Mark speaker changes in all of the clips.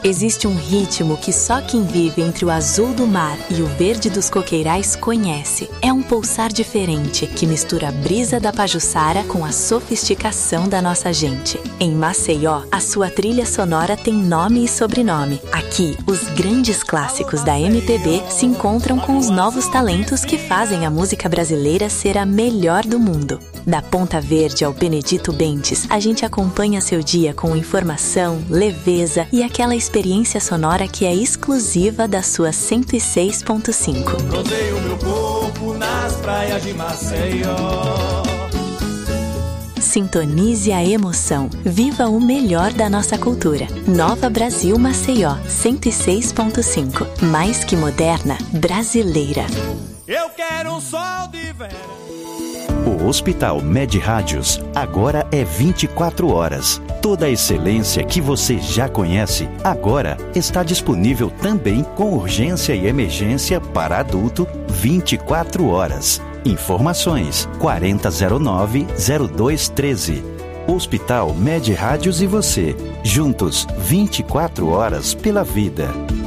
Speaker 1: Existe um ritmo que só quem vive entre o azul do mar e o verde dos coqueirais conhece. É um pulsar diferente que mistura a brisa da Pajuçara com a sofisticação da nossa gente. Em Maceió, a sua trilha sonora tem nome e sobrenome. Aqui, os grandes clássicos da MPB se encontram com os novos talentos que fazem a música brasileira ser a melhor do mundo. Da Ponta Verde ao Benedito Bentes, a gente acompanha seu dia com informação, leveza e aquela experiência sonora que é exclusiva da sua 106.5.
Speaker 2: Rodeio meu corpo nas praias de Maceió.
Speaker 1: Sintonize a emoção. Viva o melhor da nossa cultura. Nova Brasil Maceió, 106.5. Mais que moderna, brasileira.
Speaker 2: Eu quero um sol de verão.
Speaker 3: O Hospital Med Rádios agora é 24 horas. Toda a excelência que você já conhece, agora está disponível também com urgência e emergência para adulto 24 horas. Informações 4009-0213. Hospital Med Rádios e você, juntos 24 horas pela vida.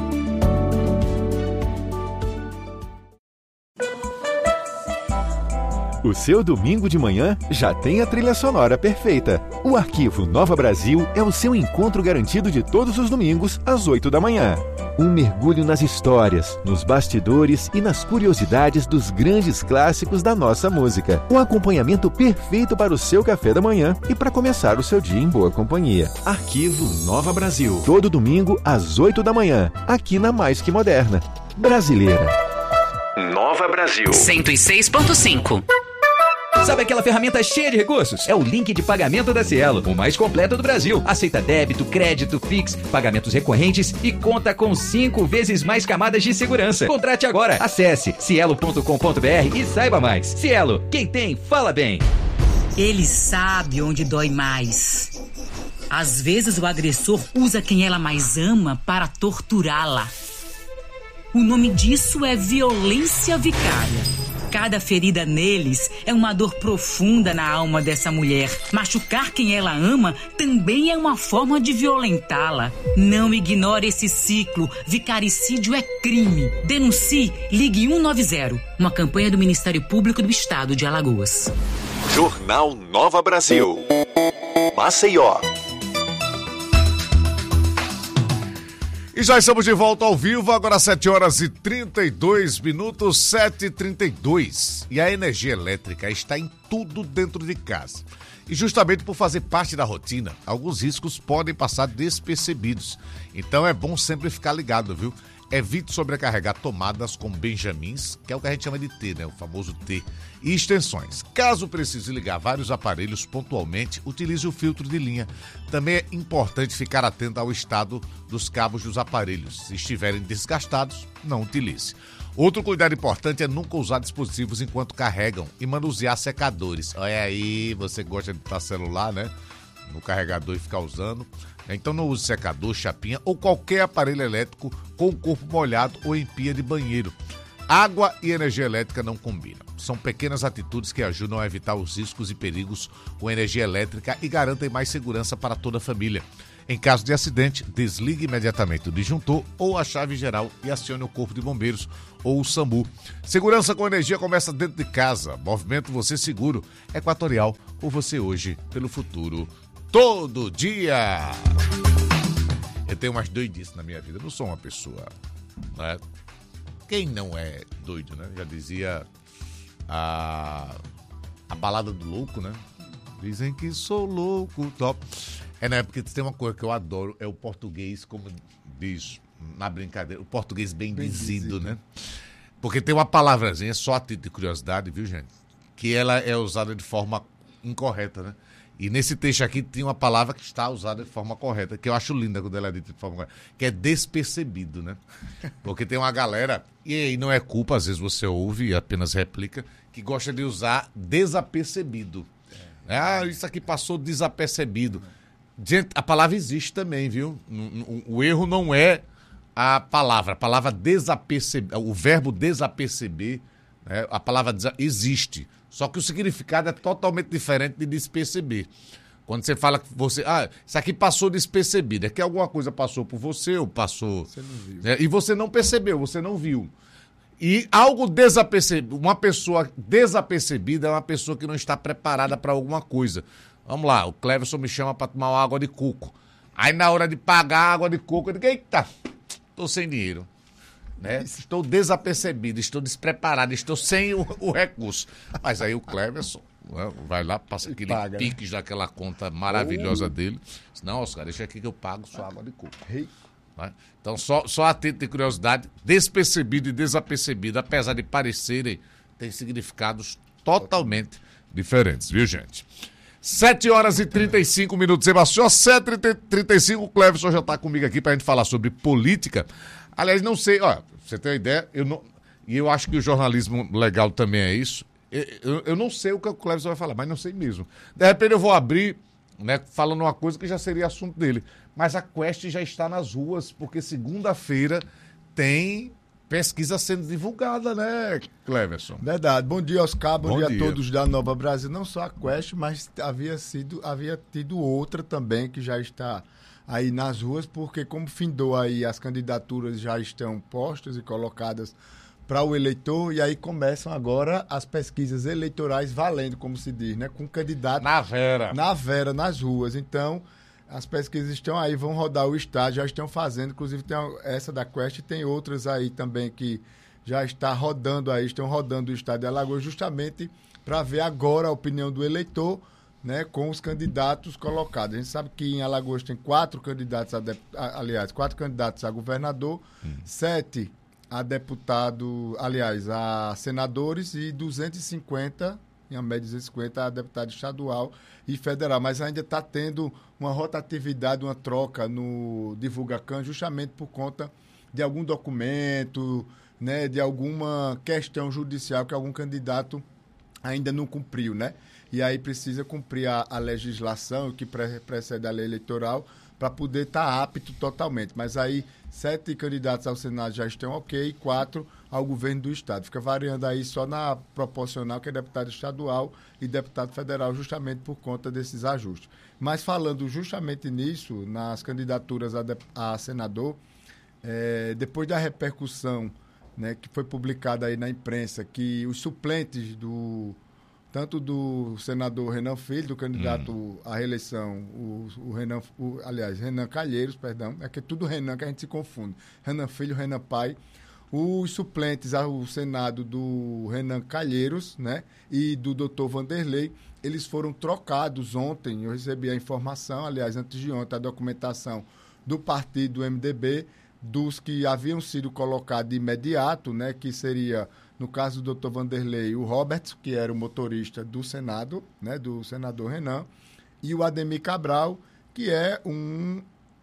Speaker 4: O seu domingo de manhã já tem a trilha sonora perfeita. O Arquivo Nova Brasil é o seu encontro garantido de todos os domingos, às 8 da manhã. Um mergulho nas histórias, nos bastidores e nas curiosidades dos grandes clássicos da nossa música. Um acompanhamento perfeito para o seu café da manhã e para começar o seu dia em boa companhia. Arquivo Nova Brasil. Todo domingo, às 8 da manhã, aqui na Mais Que Moderna. Brasileira.
Speaker 3: Nova Brasil.
Speaker 5: 106.5.
Speaker 6: Sabe aquela ferramenta cheia de recursos? É o link de pagamento da Cielo, o mais completo do Brasil. Aceita débito, crédito, Pix, pagamentos recorrentes e conta com 5 vezes mais camadas de segurança. Contrate agora. Acesse cielo.com.br e saiba mais. Cielo, quem tem, fala bem.
Speaker 5: Ele sabe onde dói mais. Às vezes o agressor usa quem ela mais ama para torturá-la. O nome disso é violência vicária. Cada ferida neles é uma dor profunda na alma dessa mulher. Machucar quem ela ama também é uma forma de violentá-la. Não ignore esse ciclo. Vicaricídio é crime. Denuncie, ligue 190. Uma campanha do Ministério Público do Estado de Alagoas.
Speaker 3: Jornal Nova Brasil. Maceió.
Speaker 7: E já estamos de volta ao vivo, agora 7 horas e 32 minutos, 7h32. E a energia elétrica está em tudo dentro de casa. E justamente por fazer parte da rotina, alguns riscos podem passar despercebidos. Então é bom sempre ficar ligado, viu? Evite sobrecarregar tomadas com benjamins, que é o que a gente chama de T, né? O famoso T, e extensões. Caso precise ligar vários aparelhos pontualmente, utilize o filtro de linha. Também é importante ficar atento ao estado dos cabos dos aparelhos. Se estiverem desgastados, não utilize. Outro cuidado importante é nunca usar dispositivos enquanto carregam e manusear secadores. Olha aí, você gosta de estar celular, né? No carregador e ficar usando. Então não use secador, chapinha ou qualquer aparelho elétrico com o corpo molhado ou em pia de banheiro. Água e energia elétrica não combinam. São pequenas atitudes que ajudam a evitar os riscos e perigos com energia elétrica e garantem mais segurança para toda a família. Em caso de acidente, desligue imediatamente o disjuntor ou a chave geral e acione o corpo de bombeiros ou o SAMU. Segurança com energia começa dentro de casa. Movimento Você Seguro, Equatorial, por você hoje, pelo futuro. Todo dia! Eu tenho umas doidices na minha vida. Eu não sou uma pessoa, né? Quem não é doido, né? Já dizia a balada do louco, né? Dizem que sou louco, top. Né? Porque tem uma coisa que eu adoro, é o português, como diz na brincadeira, o português bem dizido, né? Porque tem uma palavrazinha, só a título de curiosidade, viu, gente? Que ela é usada de forma incorreta, né? E nesse texto aqui tem uma palavra que está usada de forma correta, que eu acho linda quando ela é dita de forma correta, que é despercebido, né? Porque tem uma galera, e aí não é culpa, às vezes você ouve e apenas replica, que gosta de usar desapercebido. Ah, isso aqui passou desapercebido. Gente, a palavra existe também, viu? O erro não é a palavra desaperceber, o verbo desaperceber, né? A palavra existe. Só que o significado é totalmente diferente de desperceber. Quando você fala que você... isso aqui passou despercebido. É que alguma coisa passou por você ou passou...
Speaker 8: Você não viu.
Speaker 7: E você não percebeu, você não viu. E algo desapercebido... Uma pessoa desapercebida é uma pessoa que não está preparada para alguma coisa. Vamos lá, o Cleverson me chama para tomar uma água de coco. Aí na hora de pagar a água de coco, eu digo, eita, estou sem dinheiro. Né? Estou desapercebido, estou despreparado, estou sem o recurso. Mas aí o Cleverson... vai lá, passa aquele
Speaker 8: paga,
Speaker 7: piques daquela conta maravilhosa dele. Não, Oscar, deixa aqui que eu pago sua água de coco. Né? Então, só atento de curiosidade, despercebido e desapercebido, apesar de parecerem, têm significados totalmente diferentes, viu, gente? 7h35, Sebastião, 7h35, o Cleverson já está comigo aqui para a gente falar sobre política. Aliás, não sei, você tem uma ideia, eu acho que o jornalismo legal também é isso. Eu não sei o que o Cleverson vai falar, mas não sei mesmo. De repente eu vou abrir, né, falando uma coisa que já seria assunto dele. Mas a Quest já está nas ruas, porque segunda-feira tem pesquisa sendo divulgada, né, Cleverson?
Speaker 8: Verdade. Bom dia, Oscar. Bom dia a todos da Nova Brasil. Não só a Quest, mas havia tido outra também que já está aí nas ruas, porque como findou aí, as candidaturas já estão postas e colocadas para o eleitor, e aí começam agora as pesquisas eleitorais valendo, como se diz, né? Com candidato
Speaker 7: na vera,
Speaker 8: nas ruas. Então, as pesquisas estão aí, vão rodar o estado, já estão fazendo, inclusive tem essa da Quest, tem outras aí também que já está rodando aí, estão rodando o estado de Alagoas, justamente para ver agora a opinião do eleitor, né, com os candidatos colocados. A gente sabe que em Alagoas tem 4 candidatos a governador, 7 a deputado, a senadores e 250, em média 250, a deputado estadual e federal. Mas ainda está tendo uma rotatividade, uma troca no Divulgacan, justamente por conta de algum documento, né, de alguma questão judicial que algum candidato ainda não cumpriu, né? E aí precisa cumprir a legislação que precede a lei eleitoral para poder estar apto totalmente. Mas aí 7 candidatos ao Senado já estão ok, 4 ao governo do Estado. Fica variando aí só na proporcional, que é deputado estadual e deputado federal, justamente por conta desses ajustes. Mas falando justamente nisso, nas candidaturas a senador, depois da repercussão, né, que foi publicada aí na imprensa, que os suplentes tanto do senador Renan Filho, do candidato à reeleição, Renan Calheiros, perdão, é que é tudo Renan que a gente se confunde, Renan Filho, Renan Pai, os suplentes ao Senado do Renan Calheiros, né, e do Dr. Vanderlei, eles foram trocados ontem, eu recebi a informação, aliás, antes de ontem, a documentação do partido MDB, dos que haviam sido colocados de imediato, né, que seria, no caso do Dr. Vanderlei, o Roberts, que era o motorista do Senado, né, do senador Renan, e o Ademir Cabral, que é um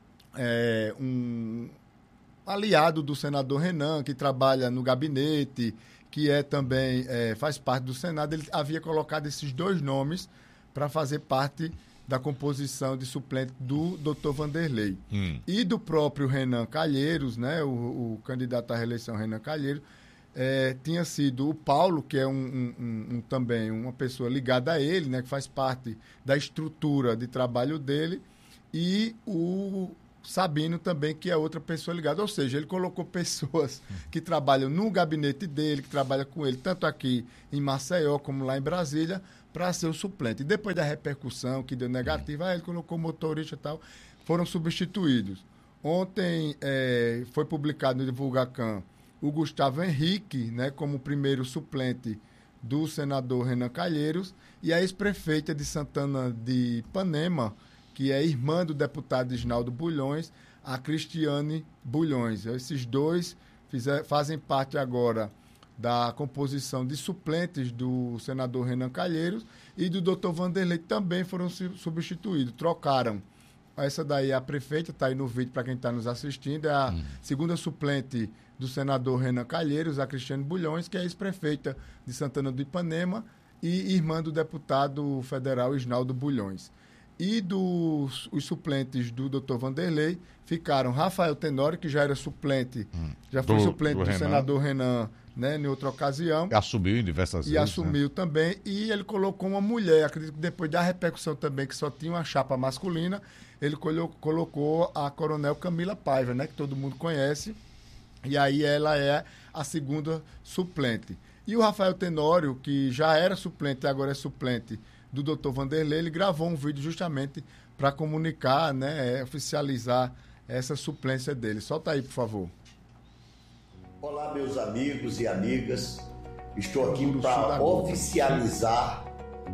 Speaker 8: aliado do senador Renan, que trabalha no gabinete, que também faz parte do Senado. Ele havia colocado esses 2 nomes para fazer parte da composição de suplente do Dr. Vanderlei. E do próprio Renan Calheiros, né, o candidato à reeleição Renan Calheiros, tinha sido o Paulo, que é também uma pessoa ligada a ele, né, que faz parte da estrutura de trabalho dele, e o Sabino também, que é outra pessoa ligada. Ou seja, ele colocou pessoas que trabalham no gabinete dele, que trabalham com ele, tanto aqui em Maceió como lá em Brasília, para ser o suplente. E depois da repercussão, que deu negativa, ele colocou motorista e tal, foram substituídos. Ontem foi publicado no Divulgacan o Gustavo Henrique, né, como primeiro suplente do senador Renan Calheiros, e a ex-prefeita de Santana de Ipanema, que é irmã do deputado Isnaldo Bulhões, a Cristiane Bulhões. Esses 2 fazem parte agora da composição de suplentes do senador Renan Calheiros e do Dr. Vanderlei, também foram substituídos, trocaram. Essa daí é a prefeita, está aí no vídeo para quem está nos assistindo, é a segunda suplente do senador Renan Calheiros, a Cristiane Bulhões, que é ex-prefeita de Santana do Ipanema e irmã do deputado federal Isnaldo Bulhões. E os suplentes do Dr. Vanderlei ficaram Rafael Tenório, que já era suplente, já foi suplente do senador Renan, né, em outra ocasião.
Speaker 7: Assumiu em diversas vezes.
Speaker 8: E assumiu também. E ele colocou uma mulher, acredito que depois da repercussão também, que só tinha uma chapa masculina, ele colocou a coronel Camila Paiva, né, que todo mundo conhece. E aí ela é a segunda suplente. E o Rafael Tenório, que já era suplente e agora é suplente do Dr. Vanderlei, ele gravou um vídeo justamente para comunicar, né, oficializar essa suplência dele. Solta aí, por favor.
Speaker 9: Olá, meus amigos e amigas. Estou aqui para oficializar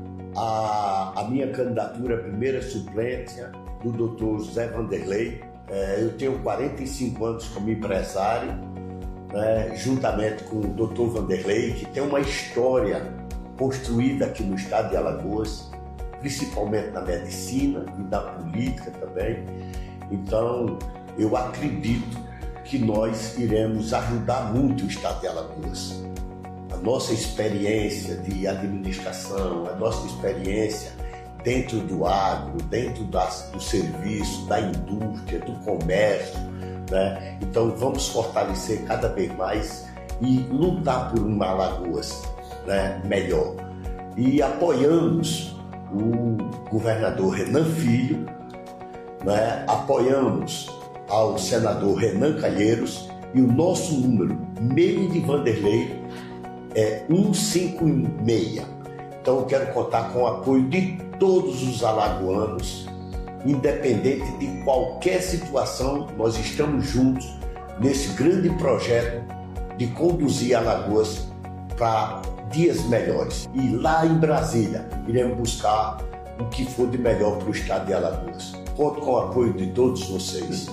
Speaker 9: a minha candidatura à primeira suplência do Dr. José Vanderlei. Eu tenho 45 anos como empresário, né, juntamente com o Dr. Vanderlei, que tem uma história construída aqui no estado de Alagoas, principalmente na medicina e na política também. Então, eu acredito que nós iremos ajudar muito o estado de Alagoas. A nossa experiência de administração, a nossa experiência dentro do agro, dentro do serviço, da indústria, do comércio, né? Então vamos fortalecer cada vez mais e lutar por uma Alagoas, né, melhor. E apoiamos o governador Renan Filho, né? Apoiamos ao senador Renan Calheiros, e o nosso número, meio de Vanderlei, é 156. Então eu quero contar com o apoio de todos os alagoanos, independente de qualquer situação. Nós estamos juntos nesse grande projeto de conduzir Alagoas para dias melhores. E lá em Brasília, iremos buscar o que for de melhor para o estado de Alagoas. Conto com o apoio de todos vocês.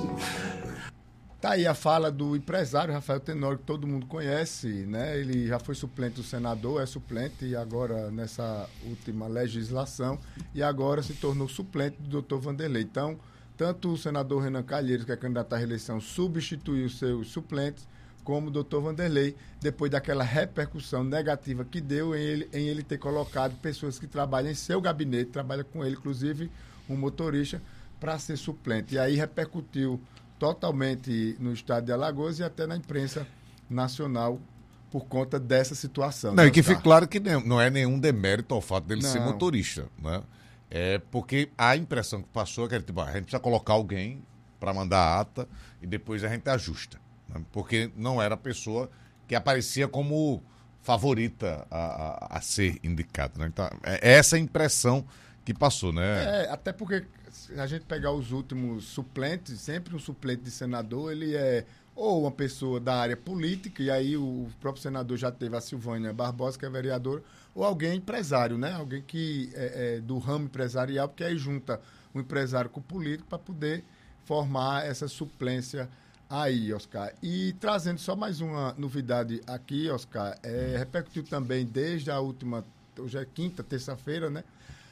Speaker 8: Tá aí a fala do empresário Rafael Tenório, que todo mundo conhece, né? Ele já foi suplente do senador, é suplente e agora nessa última legislação, e agora se tornou suplente do Dr. Vanderlei. Então, tanto o senador Renan Calheiros, que é candidato à reeleição, substituiu os seus suplentes, como o Dr. Vanderlei, depois daquela repercussão negativa que deu em ele ter colocado pessoas que trabalham em seu gabinete, trabalham com ele, inclusive um motorista, para ser suplente. E aí repercutiu totalmente no estado de Alagoas e até na imprensa nacional por conta dessa situação.
Speaker 7: Não, e que fique claro que não é nenhum demérito ao fato dele ser motorista, né? É porque a impressão que passou é que tipo, a gente precisa colocar alguém para mandar a ata e depois a gente ajusta, né? Porque não era a pessoa que aparecia como favorita a ser indicada, né? Então, é essa a impressão que passou, né?
Speaker 8: Até porque se a gente pegar os últimos suplentes, sempre um suplente de senador, ele é ou uma pessoa da área política, e aí o próprio senador já teve a Silvânia Barbosa, que é vereadora, ou alguém empresário, né? Alguém que é do ramo empresarial, porque aí junta o empresário com o político para poder formar essa suplência aí, Oscar. E trazendo só mais uma novidade aqui, Oscar, repercutiu também desde a última, hoje é quinta, terça-feira, né?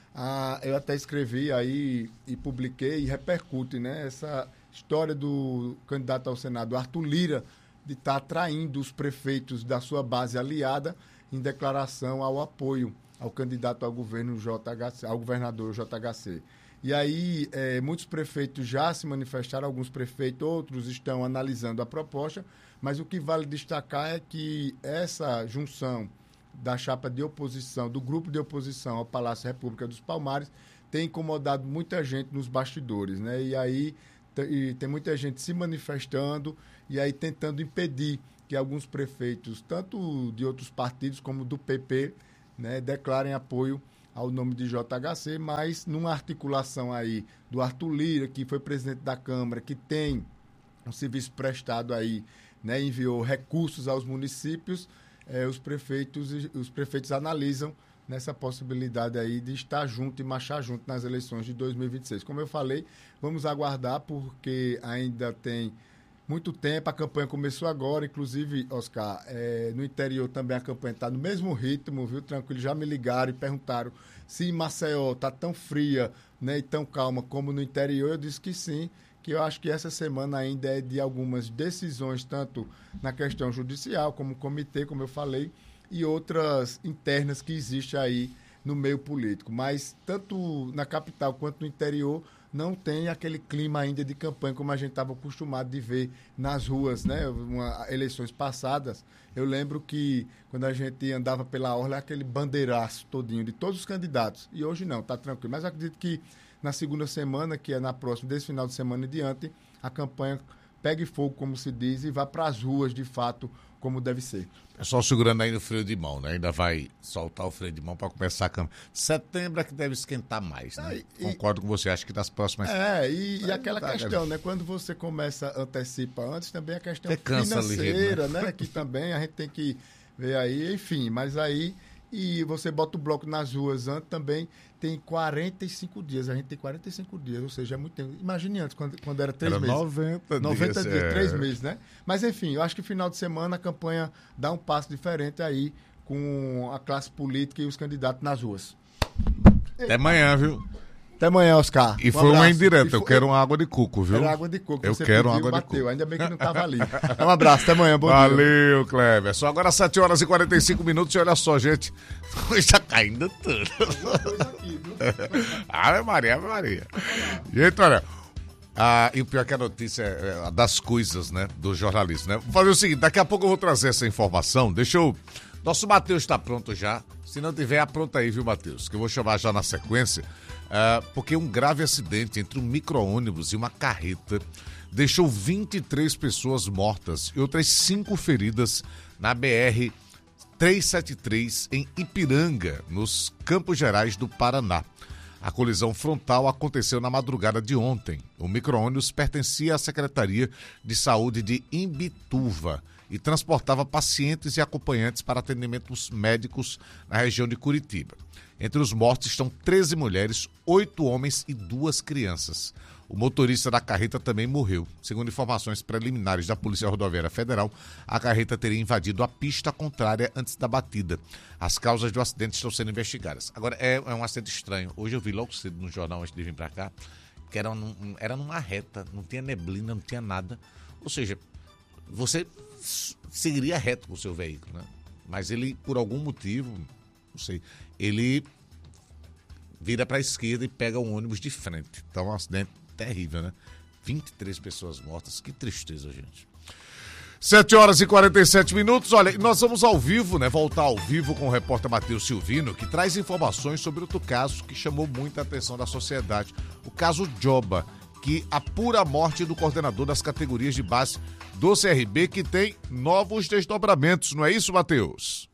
Speaker 8: Eu até escrevi aí e publiquei e repercute, né, essa história do candidato ao Senado, Arthur Lira, de estar atraindo os prefeitos da sua base aliada em declaração ao apoio ao candidato ao governo JHC, ao governador JHC. E aí muitos prefeitos já se manifestaram, alguns prefeitos, outros estão analisando a proposta, mas o que vale destacar é que essa junção da chapa de oposição, do grupo de oposição ao Palácio República dos Palmares, tem incomodado muita gente nos bastidores, né? E aí tem muita gente se manifestando e aí tentando impedir que alguns prefeitos, tanto de outros partidos como do PP, né, declarem apoio ao nome de JHC, mas numa articulação aí do Arthur Lira, que foi presidente da Câmara, que tem um serviço prestado aí, né, enviou recursos aos municípios. Os prefeitos analisam nessa possibilidade aí de estar junto e marchar junto nas eleições de 2026. Como eu falei, vamos aguardar, porque ainda tem muito tempo, a campanha começou agora, inclusive, Oscar, no interior também a campanha está no mesmo ritmo, viu, tranquilo, já me ligaram e perguntaram se em Maceió está tão fria, né, e tão calma como no interior. Eu disse que sim, que eu acho que essa semana ainda é de algumas decisões, tanto na questão judicial, como comitê, como eu falei, e outras internas que existem aí no meio político. Mas tanto na capital quanto no interior não tem aquele clima ainda de campanha como a gente estava acostumado de ver nas ruas, né? Eleições passadas, eu lembro que quando a gente andava pela orla, aquele bandeiraço todinho de todos os candidatos. E hoje não, está tranquilo. Mas eu acredito que na segunda semana, que é na próxima, desse final de semana em diante, a campanha pegue fogo, como se diz, e vá para as ruas, de fato, como deve ser.
Speaker 7: Pessoal segurando aí no freio de mão, né? Ainda vai soltar o freio de mão para começar a campanha. Setembro é que deve esquentar mais, né? Concordo com você, acho que das próximas...
Speaker 8: E aquela questão, né? Quando você começa, antecipa antes, também a questão financeira,
Speaker 7: ligeiro,
Speaker 8: né? Que também a gente tem que ver aí, enfim, mas aí... E você bota o bloco nas ruas antes também, tem 45 dias. A gente tem 45 dias, ou seja, é muito tempo. Imagine antes, quando era 3 meses. 90 dias, 3 meses, né? Mas, enfim, eu acho que final de semana a campanha dá um passo diferente aí com a classe política e os candidatos nas ruas.
Speaker 7: Até amanhã, viu?
Speaker 8: Até amanhã, Oscar.
Speaker 7: E foi uma indireta, eu quero uma água de coco, viu?
Speaker 8: Era água de coco.
Speaker 7: Eu quero uma água de coco.
Speaker 8: Ainda bem que não estava ali. Um abraço, até amanhã, bom dia.
Speaker 7: Valeu, Kleber. Só agora 7 horas e 45 minutos e olha só, gente. Está caindo tudo. Ave Maria, Ave Maria. Gente, olha... e o pior que a notícia é das coisas, né? Do jornalismo, né? Vou fazer o seguinte, daqui a pouco eu vou trazer essa informação. Deixa eu... Nosso Matheus está pronto já. Se não tiver, apronta aí, viu, Matheus? Que eu vou chamar já na sequência. Porque um grave acidente entre um micro-ônibus e uma carreta deixou 23 pessoas mortas e outras 5 feridas na BR-373 em Ipiranga, nos Campos Gerais do Paraná. A colisão frontal aconteceu na madrugada de ontem. O micro-ônibus pertencia à Secretaria de Saúde de Imbituva e transportava pacientes e acompanhantes para atendimentos médicos na região de Curitiba. Entre os mortos estão 13 mulheres, 8 homens e 2 crianças. O motorista da carreta também morreu. Segundo informações preliminares da Polícia Rodoviária Federal, a carreta teria invadido a pista contrária antes da batida. As causas do acidente estão sendo investigadas. Agora, é um acidente estranho. Hoje eu vi logo cedo no jornal, antes de vir para cá, que era numa reta, não tinha neblina, não tinha nada. Ou seja, você seguiria reto com o seu veículo, né? Mas ele, por algum motivo, não sei, ele vira para a esquerda e pega um ônibus de frente. Então, um acidente terrível, né? 23 pessoas mortas, que tristeza, gente. 7 horas e 47 minutos, olha, nós vamos ao vivo, né? Voltar ao vivo com o repórter Matheus Silvino, que traz informações sobre outro caso que chamou muita atenção da sociedade. O caso Joba, que apura a morte do coordenador das categorias de base do CRB, que tem novos desdobramentos, não é isso, Matheus?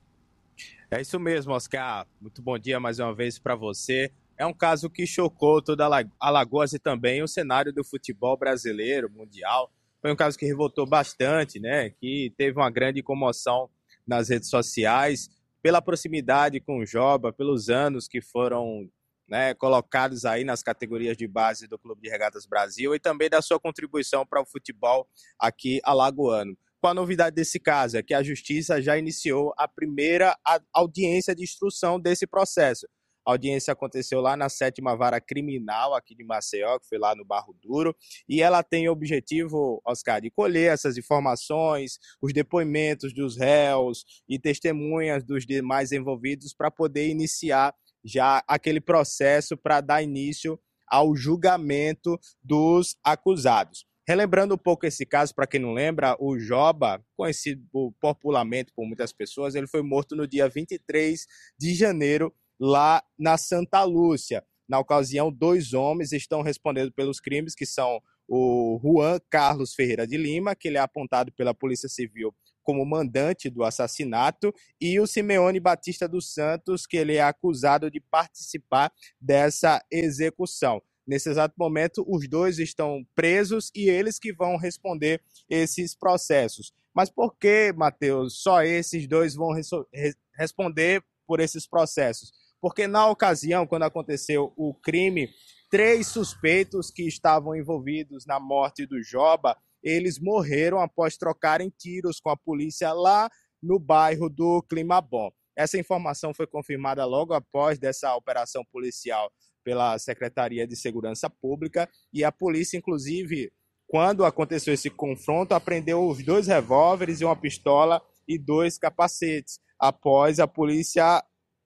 Speaker 10: É isso mesmo, Oscar. Muito bom dia mais uma vez para você. É um caso que chocou toda Alagoas e também o cenário do futebol brasileiro, mundial. Foi um caso que revoltou bastante, né? Que teve uma grande comoção nas redes sociais, pela proximidade com o Joba, pelos anos que foram, né, colocados aí nas categorias de base do Clube de Regatas Brasil e também da sua contribuição para o futebol aqui alagoano. Qual a novidade desse caso? É que a Justiça já iniciou a primeira audiência de instrução desse processo. A audiência aconteceu lá na 7ª Vara Criminal aqui de Maceió, que foi lá no Barro Duro, e ela tem o objetivo, Oscar, de colher essas informações, os depoimentos dos réus e testemunhas dos demais envolvidos para poder iniciar já aquele processo para dar início ao julgamento dos acusados. Relembrando um pouco esse caso, para quem não lembra, o Joba, conhecido popularmente por muitas pessoas, ele foi morto no dia 23 de janeiro, lá na Santa Lúcia. Na ocasião, 2 homens estão respondendo pelos crimes, que são o Juan Carlos Ferreira de Lima, que ele é apontado pela Polícia Civil como mandante do assassinato, e o Simeone Batista dos Santos, que ele é acusado de participar dessa execução. Nesse exato momento, os 2 estão presos e eles que vão responder esses processos. Mas por que, Matheus, só esses 2 vão responder por esses processos? Porque na ocasião, quando aconteceu o crime, 3 suspeitos que estavam envolvidos na morte do Joba, eles morreram após trocarem tiros com a polícia lá no bairro do Climabom. Essa informação foi confirmada logo após dessa operação policial pela Secretaria de Segurança Pública, e a polícia, inclusive, quando aconteceu esse confronto, apreendeu os 2 revólveres e uma pistola e 2 capacetes, após a polícia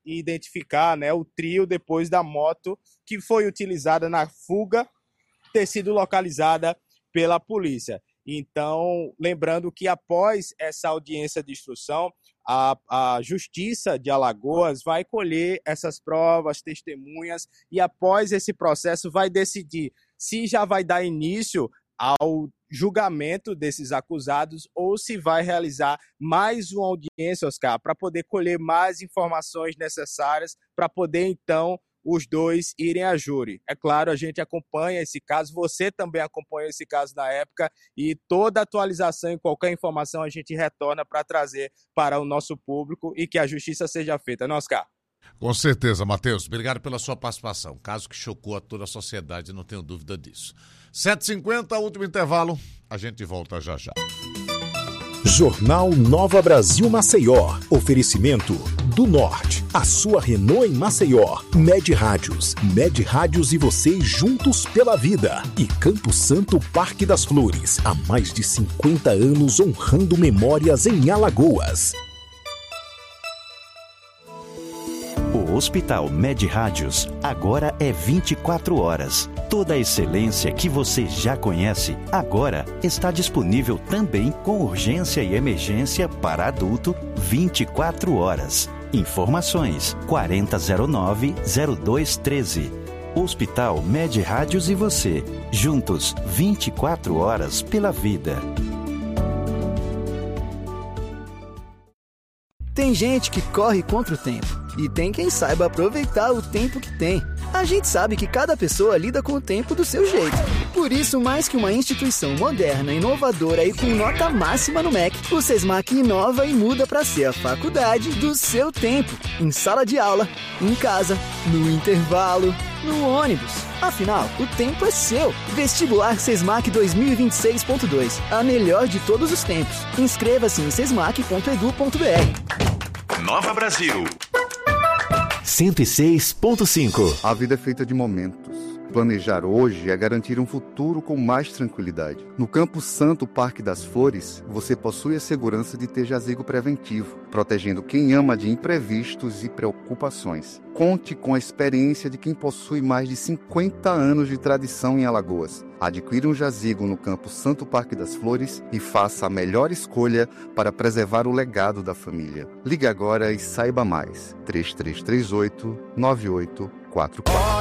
Speaker 10: identificar, né, o trio depois da moto que foi utilizada na fuga ter sido localizada pela polícia. Então, lembrando que após essa audiência de instrução, a Justiça de Alagoas vai colher essas provas, testemunhas, e após esse processo vai decidir se já vai dar início ao julgamento desses acusados ou se vai realizar mais uma audiência, Oscar, para poder colher mais informações necessárias para poder, então, os dois irem a júri. É claro, a gente acompanha esse caso, você também acompanhou esse caso na época, e toda atualização e qualquer informação a gente retorna para trazer para o nosso público e que a justiça seja feita, não, Oscar?
Speaker 7: Com certeza, Matheus. Obrigado pela sua participação. Caso que chocou a toda a sociedade, não tenho dúvida disso. 7h50, último intervalo. A gente volta já já.
Speaker 11: Jornal Nova Brasil Maceió. Oferecimento do Norte. A sua Renault em Maceió. Med Rádios. Med Rádios e você juntos pela vida. E Campo Santo Parque das Flores. Há mais de 50 anos honrando memórias em Alagoas.
Speaker 3: O Hospital Med Rádios agora é 24 horas. Toda a excelência que você já conhece, agora está disponível também com urgência e emergência para adulto 24 horas. Informações 4009-0213. Hospital Med Rádios e você, juntos 24 horas pela vida.
Speaker 12: Tem gente que corre contra o tempo e tem quem saiba aproveitar o tempo que tem. A gente sabe que cada pessoa lida com o tempo do seu jeito. Por isso, mais que uma instituição moderna, inovadora e com nota máxima no MEC, o SESMAC inova e muda para ser a faculdade do seu tempo. Em sala de aula, em casa, no intervalo, no ônibus. Afinal, o tempo é seu. Vestibular SESMAC 2026.2. A melhor de todos os tempos. Inscreva-se em sesmac.edu.br.
Speaker 3: Nova Brasil.
Speaker 13: 106.5. A vida é feita de momentos. Planejar hoje é garantir um futuro com mais tranquilidade. No Campo Santo Parque das Flores, você possui a segurança de ter jazigo preventivo, protegendo quem ama de imprevistos e preocupações. Conte com a experiência de quem possui mais de 50 anos de tradição em Alagoas. Adquira um jazigo no Campo Santo Parque das Flores e faça a melhor escolha para preservar o legado da família. Ligue agora e saiba mais. 3338-9844.